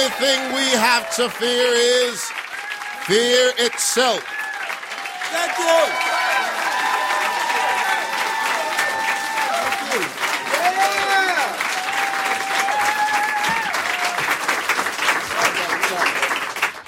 only thing we have to fear is fear itself. Thank you.